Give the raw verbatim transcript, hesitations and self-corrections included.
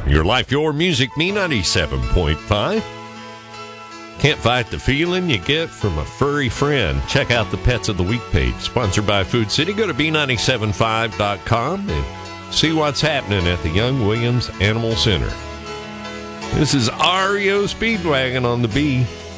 Your life, your music, me ninety-seven point five. Can't fight the feeling you get from a furry friend. Check out the Pets of the Week page, sponsored by Food City. Go to B nine seven five dot com and see what's happening at the Young Williams Animal Center. This is R E O Speedwagon on the B.